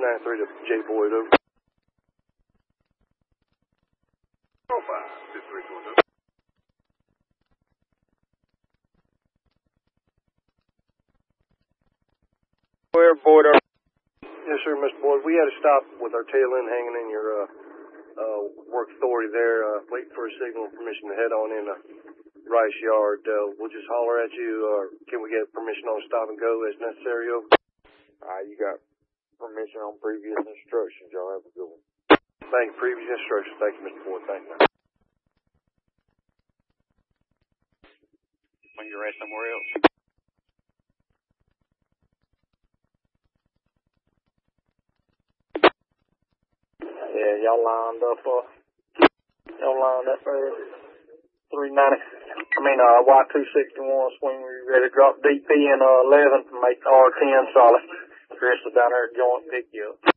693 to J Boyd over. Profile 6342. Where Boyd over. Yes, sir, Mr. Boyd. We had a stop with our tail end hanging in your work authority there, waiting for a signal permission to head on in Rice Yard. We'll just holler at you, or can we get permission on stop and go as necessary over? You got permission on previous instructions. Y'all have a good one. Thank you. Previous instructions. Thank you, Mr. Boyd. Thank you. When you're at somewhere else. Yeah, y'all lined up for 390. Y261 swing where you ready to drop DP in 11 to make R10 solid. Chris is down there at joint pick you up.